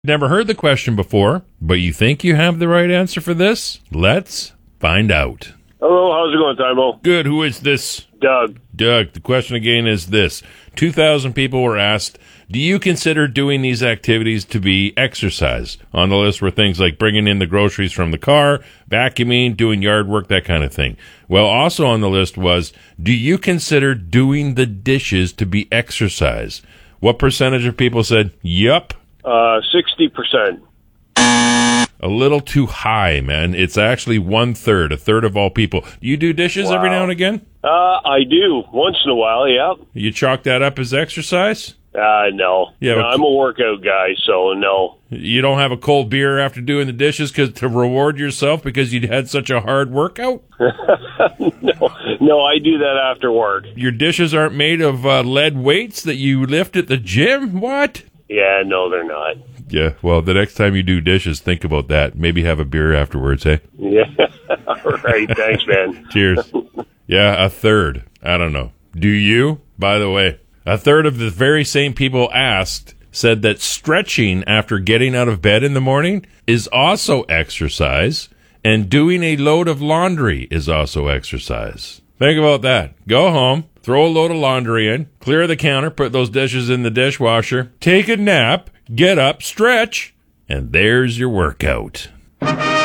Never heard the question before, but you think you have the right answer for this? Let's find out. Hello, how's it going, Tybo? Good. Who is this? Doug. Doug. The question again is this. 2,000 people were asked, do you consider doing these activities to be exercise? On the list were things like bringing in the groceries from the car, vacuuming, doing yard work, that kind of thing. Well, also on the list was, do you consider doing the dishes to be exercise? What percentage of people said, yup? 60%. A little too high, man. It's actually 1/3, a third of all people. Do you do dishes every now and again? I do. Once in a while, yeah. You chalk that up as exercise? No. Yeah, No, I'm a workout guy, so no. You don't have a cold beer after doing the dishes to reward yourself because you had such a hard workout? No, I do that after work. Your dishes aren't made of lead weights that you lift at the gym? What? Yeah, no, they're not. Yeah, well, the next time you do dishes, think about that. Maybe have a beer afterwards, hey? Yeah. All right. Thanks, man. Cheers. Yeah, a third. I don't know. Do you? By the way, a third of the very same people asked said that stretching after getting out of bed in the morning is also exercise, and doing a load of laundry is also exercise. Think about that. Go home, throw a load of laundry in, clear the counter, put those dishes in the dishwasher, take a nap, get up, stretch, and there's your workout.